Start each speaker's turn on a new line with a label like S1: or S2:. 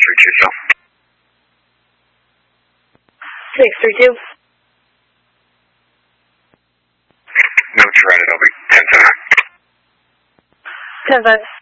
S1: 632.
S2: No, try it. I'll be 10-10.
S1: 10-5.